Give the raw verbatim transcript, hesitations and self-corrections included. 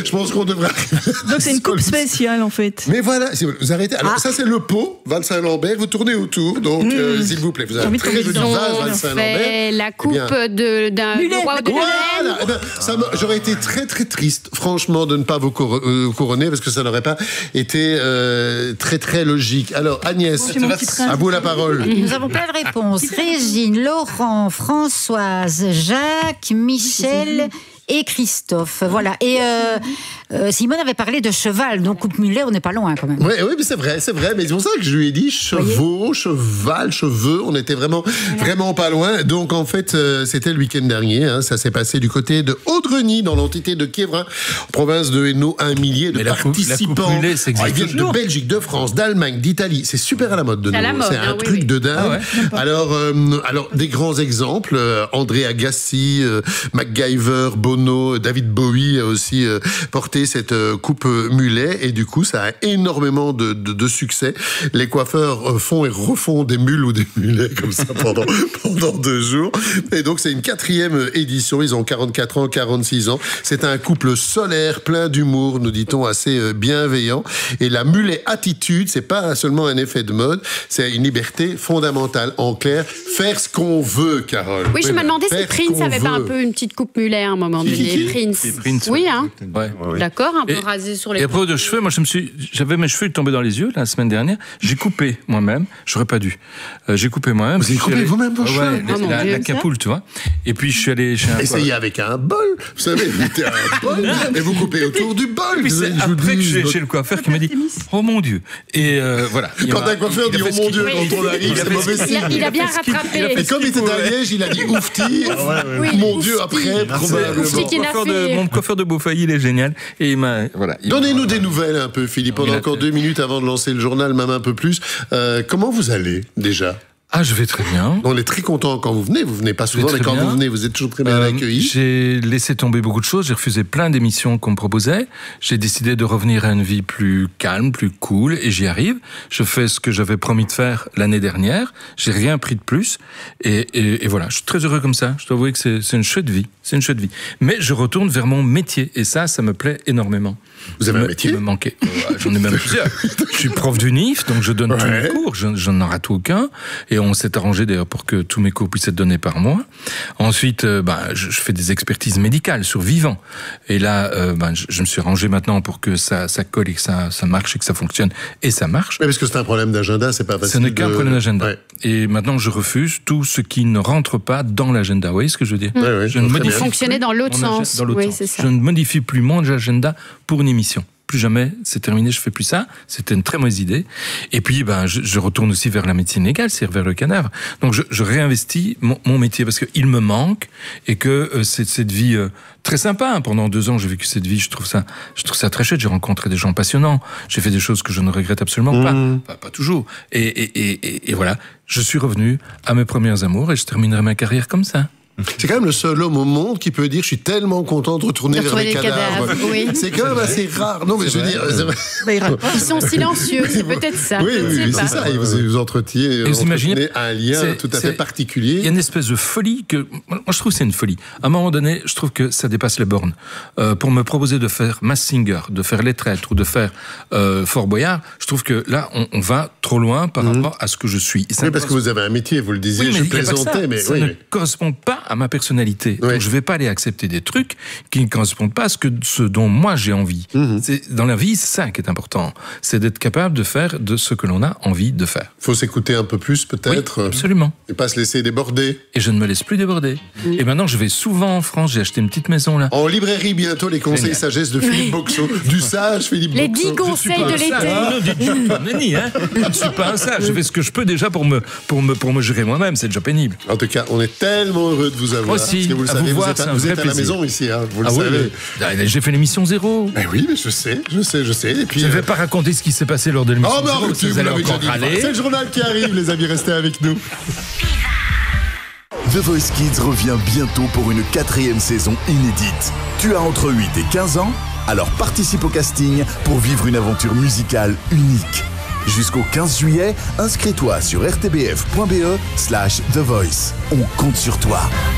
Je pense qu'on devrait... Donc c'est une coupe spéciale en fait. Mais voilà, vous arrêtez. Alors Ah. ça c'est le pot, Val-Saint-Lambert, vous tournez autour, donc Mmh. euh, s'il vous plaît, vous avez un très joli Ils ont vase Val-Saint-Lambert. fait la coupe Eh bien, de, d'un Mulet. du roi de Voilà, eh ben, ça me- j'aurais été très très triste, franchement, de ne pas vous cor- euh, couronner parce que ça n'aurait pas été euh, très très logique. Alors Agnès, Moi, j'ai mon petit prince. à vous la parole. Nous avons plein de réponses. Régine, Laurent, Françoise, Jacques, Michel et Christophe. Voilà. Et euh, euh, Simone avait parlé de cheval, donc coupe mulet, on n'est pas loin quand même. Oui, oui, mais c'est vrai, c'est vrai. Mais c'est pour ça que je lui ai dit chevaux, cheval, cheveux. On était vraiment, vraiment pas loin. Donc en fait, euh, c'était le week-end dernier. Hein, ça s'est passé du côté de Haut-Greny, dans l'entité de Kievrin, province de Hainaut. Un millier de Mais la coupe- la coupe participants. mulet, ça existe Ah, ils viennent de toujours. Belgique, de France, d'Allemagne, d'Italie. C'est super à la mode de C'est à nous. la mode, C'est hein, un oui, truc oui. de dingue. Ah ouais. Alors, euh, alors des grands exemples. Euh, André Agassi, euh, MacGyver, Bono, David Bowie a aussi euh, porté cette euh, coupe euh, mulet et du coup ça a énormément de, de, de succès. Les coiffeurs euh, font et refont des mules ou des mulets comme ça pendant, pendant deux jours. Et donc c'est une quatrième édition. Ils ont quarante-quatre ans, quarante-six ans. C'est un couple solaire, plein d'humour, nous dit-on, assez euh, bienveillant. Et la mulet attitude, c'est pas seulement un effet de mode, c'est une liberté fondamentale. En clair, faire ce qu'on veut, Carole. Oui, je me demandais si Faire ce Prince qu'on avait pas un veut. peu une petite coupe mulet à un moment donné. Qui, qui Prince. Et Prince, Oui, hein. Ouais. D'accord, un peu Et- rasé sur les Et à propos de cheveux, moi je me suis, j'avais mes cheveux tombés dans les yeux la semaine dernière. J'ai coupé moi-même. J'aurais pas dû. Euh, j'ai coupé moi-même. Vous avez Je suis coupé allé- vous-même vos Ouais, cheveux la, Oh mon la- Dieu, la ça. capoule, tu vois. Et puis je suis allé chez un. Essayez avec un bol, vous savez, vous mettez un bol et vous coupez autour du bol. Et puis Vous c'est savez, je vous après que dis, je vais votre- chez le coiffeur qui m'a dit oh mon Dieu. Et euh, voilà. Il Quand m'a- un coiffeur il a dit fait oh ce mon qu'il- Dieu, Oui. quand on arrive, Il a c'est fait mauvais ce qu'il- Il a, signe. il a bien rattrapé. Et comme il était à Liège, il a dit oufti. Oui, Mon Dieu, oufti. après, probablement. Oufti qui Mon n'a coiffeur de- fait. Mon coiffeur de Beaufailly, il est génial. Et il m'a voilà. il m'a- Donnez-nous des nouvelles un peu, Philippe. On Il a a- encore deux minutes avant de lancer le journal, même un peu plus. Euh, comment vous allez déjà? Ah, je vais très bien. On est très content quand vous venez. Vous venez pas souvent, très mais quand bien. vous venez, vous êtes toujours très bien Euh, accueillis. J'ai laissé tomber beaucoup de choses, j'ai refusé plein d'émissions qu'on me proposait. J'ai décidé de revenir à une vie plus calme, plus cool, et j'y arrive. Je fais ce que j'avais promis de faire l'année dernière. J'ai rien pris de plus, et, et, et voilà. Je suis très heureux comme ça. Je dois avouer que c'est, c'est une chouette vie. C'est une chouette vie. Mais je retourne vers mon métier, et ça, ça me plaît énormément. Vous avez Me- un métier qui me manquait. Ouais, j'en ai même plusieurs. Je suis prof du N I F, donc je donne tous Ouais. mes cours. Je, je n'en rate aucun, et on s'est arrangé d'ailleurs pour que tous mes cours puissent être donnés par moi. Ensuite, euh, bah, je, je fais des expertises médicales sur vivants. Et là, euh, bah, je, je me suis rangé maintenant pour que ça, ça colle et que ça, ça marche et que ça fonctionne. Et ça marche. Mais parce que c'est un problème d'agenda, c'est pas facile. Ce n'est qu'un de- problème d'agenda. Ouais. Et maintenant, je refuse tout ce qui ne rentre pas dans l'agenda. Vous voyez ce que je veux dire? Ouais, ouais, Je ne très modifie bien. Fonctionner plus dans l'autre mon agenda- sens. dans l'autre Oui, sens. c'est ça. Je ne modifie plus mon agenda pour une émission. Plus jamais, c'est terminé, je fais plus ça. C'était une très mauvaise idée. Et puis, ben, je, je retourne aussi vers la médecine légale, c'est-à-dire vers le cadavre. Donc, je, je réinvestis mon, mon métier parce qu'il me manque et que euh, c'est cette vie euh, très sympa. Hein. Pendant deux ans, j'ai vécu cette vie. Je trouve ça, je trouve ça très chouette. J'ai rencontré des gens passionnants. J'ai fait des choses que je ne regrette absolument Mmh. pas. pas. Pas toujours. Et, et, et, et, et voilà, je suis revenu à mes premiers amours et je terminerai ma carrière comme ça. C'est quand même le seul homme au monde qui peut dire je suis tellement content de retourner De vers retrouver les les cadavres. cadavres, oui. C'est quand même assez rare. Non, mais je veux dire, c'est vrai. Mais il Ils sont silencieux, c'est peut-être ça. Oui, je ne oui, sais oui, pas. c'est ça. Et vous, vous entretiez, vous imaginez, entretenez un lien c'est- tout à c'est- fait particulier. Il y a une espèce de folie que moi je trouve que c'est une folie. À un moment donné, je trouve que ça dépasse les bornes. Euh, pour me proposer de faire Mass Singer, de faire Les Traîtres ou de faire euh, Fort Boyard, je trouve que là on, on va trop loin par rapport à ce que je suis. Et ça Oui, ne parce que vous avez un métier, vous le disiez, Oui, mais je il y a pas que ça. plaisantais, mais ça oui, ne oui. correspond pas à ma personnalité. Oui. Donc je vais pas aller accepter des trucs qui ne correspondent pas à ce, que, ce dont moi j'ai envie. Mhm. C'est, dans la vie, c'est ça qui est important. C'est d'être capable de faire de ce que l'on a envie de faire. Faut s'écouter un peu plus, peut-être, Oui, absolument. et pas se laisser déborder. Et je ne me laisse plus déborder. Et maintenant, je vais souvent en France. J'ai acheté une petite maison là. En librairie, bientôt, les conseils Génial. sagesse de Philippe Boxo. Du sage Philippe Les Boxo. dix conseils de Un sage. l'été. Non, non, dites pas Nenny, hein. Je ne suis pas un sage. Je fais ce que je peux déjà pour me, pour me, pour me gérer moi-même. C'est déjà pénible. En tout cas, on est tellement heureux de vous avoir. Aussi, Parce que vous le à savez, vous vous voir, êtes, à, c'est un vous vrai êtes à la plaisir. maison ici, hein, vous le Ah oui, savez. oui. Ah, j'ai fait l'émission zéro. Mais oui, mais je sais, je sais, je sais. Et puis, Je ne euh, vais pas raconter ce qui s'est passé lors de l'émission. Oh, bah, zéro, arrêtez, vous vous allez l'avez déjà encore dit. râler. C'est le journal qui arrive, les amis, restez avec nous. The Voice Kids revient bientôt pour une quatrième saison inédite. Tu as entre huit et quinze ans? Alors participe au casting pour vivre une aventure musicale unique. Jusqu'au quinze juillet, inscris-toi sur r t b f point b e slash The Voice. On compte sur toi.